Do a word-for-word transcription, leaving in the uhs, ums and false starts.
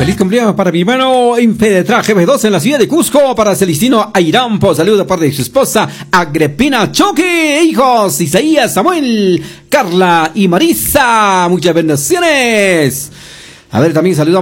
Feliz cumpleaños para mi hermano Infedetra G B dos en la ciudad de Cusco, para Celestino Airampo, saludo de parte de su esposa Agripina Choque, hijos Isaías, Samuel, Carla y Marisa, muchas bendiciones. A ver, también saludamos